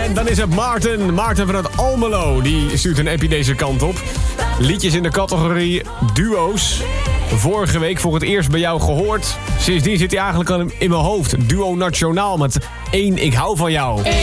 En dan is het Maarten. Maarten vanuit Almelo. Die stuurt een appie deze kant op. Liedjes in de categorie duo's. Vorige week voor het eerst bij jou gehoord. Sindsdien zit hij eigenlijk al in mijn hoofd. Duo Nationaal met 1 Ik hou van jou.